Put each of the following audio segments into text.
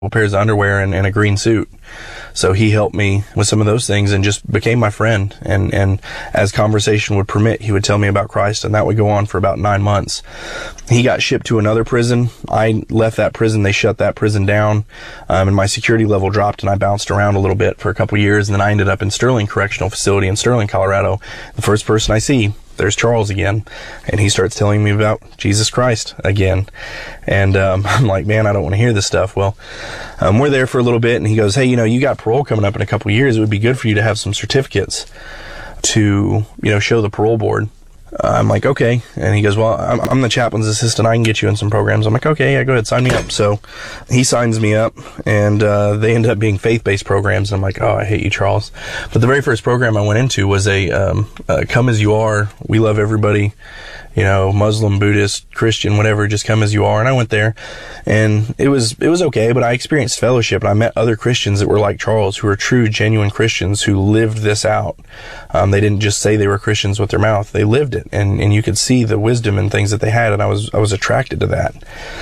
pairs of underwear and a green suit. So he helped me with some of those things and just became my friend. And as conversation would permit, he would tell me about Christ, and that would go on for about 9 months. He got shipped to another prison. I left that prison. They shut that prison down, and my security level dropped, and I bounced around a little bit for a couple years, and then I ended up in Sterling Correctional Facility in Sterling, Colorado. The first person I see, there's Charles again, and he starts telling me about Jesus Christ again. And I'm like, man, I don't want to hear this stuff. Well, we're there for a little bit, and he goes, hey, you got parole coming up in a couple years. It would be good for you to have some certificates to, show the parole board. I'm like, okay. And he goes, well, I'm the chaplain's assistant. I can get you in some programs. I'm like, okay, yeah, go ahead, sign me up. So he signs me up, and they end up being faith-based programs. And I'm like, oh, I hate you, Charles. But the very first program I went into was a come as you are. We love everybody. Muslim, Buddhist, Christian, whatever, just come as you are. And I went there, and it was okay, but I experienced fellowship, and I met other Christians that were like Charles, who were true, genuine Christians who lived this out. They didn't just say they were Christians with their mouth. They lived it, and you could see the wisdom and things that they had, and I was attracted to that.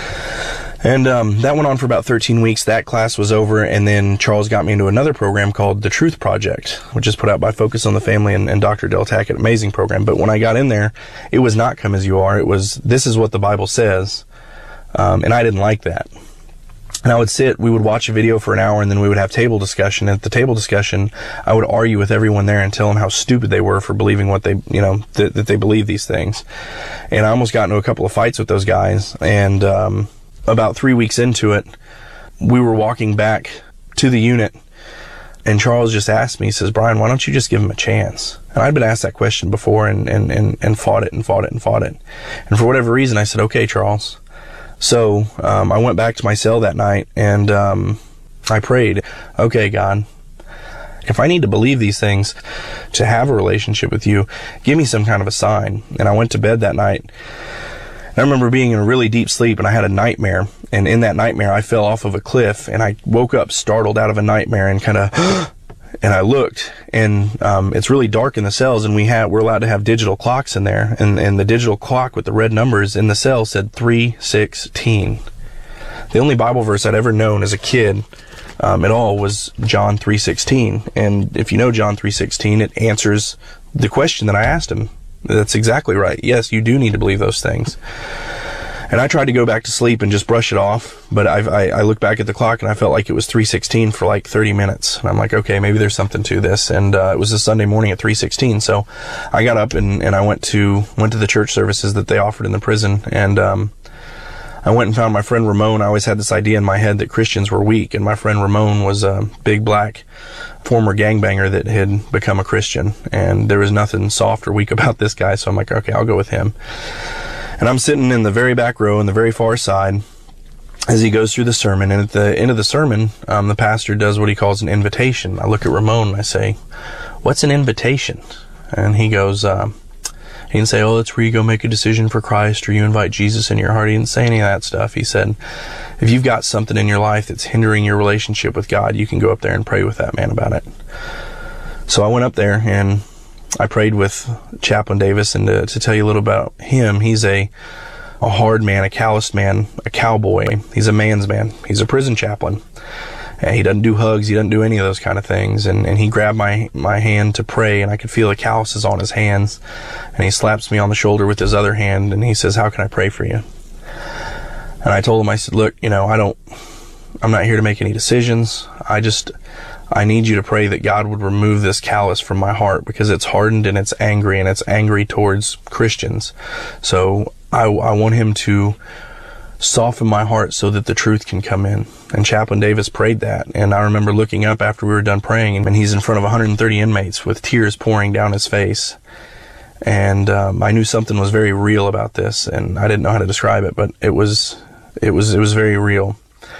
And that went on for about 13 weeks. That class was over, and then Charles got me into another program called The Truth Project, which is put out by Focus on the Family and Dr. Del Tackett. Amazing program. But when I got in there, it was not come as you are. It was, this is what the Bible says. And I didn't like that. And I would we would watch a video for an hour, and then we would have table discussion. And at the table discussion, I would argue with everyone there and tell them how stupid they were for believing what they, that they believe these things. And I almost got into a couple of fights with those guys. And, about 3 weeks into it, we were walking back to the unit, and Charles just asked me, he says, Brian, why don't you just give him a chance? And I'd been asked that question before and fought it. And for whatever reason, I said, okay, Charles. So I went back to my cell that night, and I prayed, okay, God, if I need to believe these things to have a relationship with you, give me some kind of a sign. And I went to bed that night. I remember being in a really deep sleep, and I had a nightmare, and in that nightmare I fell off of a cliff, and I woke up startled out of a nightmare and kind of and I looked, and it's really dark in the cells, and we're allowed to have digital clocks in there, and the digital clock with the red numbers in the cell said 3:16. The only Bible verse I'd ever known as a kid at all was John 3:16, and if you know John 3:16, it answers the question that I asked him. That's exactly right. Yes, you do need to believe those things. And I tried to go back to sleep and just brush it off, but I looked back at the clock, and I felt like it was 3:16 for like 30 minutes. And I'm like, okay, maybe there's something to this. And it was a Sunday morning at 3:16, so I got up and I went to the church services that they offered in the prison, and I went and found my friend Ramon. I always had this idea in my head that Christians were weak, and my friend Ramon was a big black former gangbanger that had become a Christian, and there was nothing soft or weak about this guy, so I'm like, okay, I'll go with him. And I'm sitting in the very back row on the very far side as he goes through the sermon, and at the end of the sermon, the pastor does what he calls an invitation. I look at Ramon and I say, what's an invitation? And he goes, he didn't say, oh, that's where you go make a decision for Christ, or you invite Jesus in your heart. He didn't say any of that stuff. He said, if you've got something in your life that's hindering your relationship with God, you can go up there and pray with that man about it. So I went up there and I prayed with Chaplain Davis, and to tell you a little about him, he's a hard man, a calloused man, a cowboy. He's a man's man. He's a prison chaplain. And he doesn't do hugs. He doesn't do any of those kind of things. And he grabbed my hand to pray, and I could feel the calluses on his hands. And he slaps me on the shoulder with his other hand, and he says, how can I pray for you? And I told him, I said, look, I'm not here to make any decisions. I need you to pray that God would remove this callous from my heart, because it's hardened and it's angry towards Christians. So I want him to soften my heart so that the truth can come in. And Chaplain Davis prayed that. And I remember looking up after we were done praying, and he's in front of 130 inmates with tears pouring down his face. And I knew something was very real about this, and I didn't know how to describe it, but it was very real.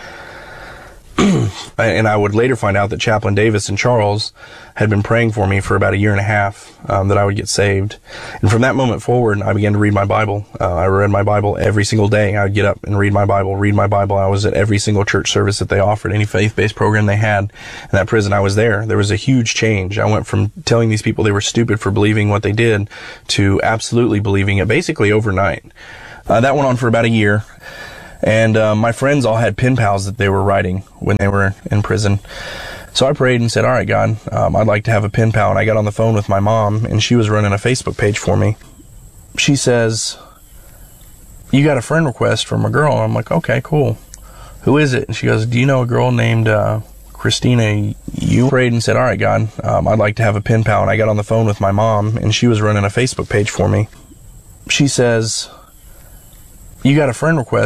And I would later find out that Chaplain Davis and Charles had been praying for me for about 1.5 years that I would get saved. And from that moment forward, I began to read my Bible. I read my Bible every single day. I would get up and read my Bible. I was at every single church service that they offered, any faith-based program they had in that prison. I was there. There was a huge change. I went from telling these people they were stupid for believing what they did to absolutely believing it basically overnight. That went on for about 1 year. And my friends all had pen pals that they were writing when they were in prison. So I prayed and said, all right, God, I'd like to have a pen pal. And I got on the phone with my mom, and she was running a Facebook page for me. She says, you got a friend request from a girl. And I'm like, okay, cool. Who is it? And she goes, do you know a girl named Christina? You prayed and said, all right, God, I'd like to have a pen pal. And I got on the phone with my mom, and she was running a Facebook page for me. She says, you got a friend request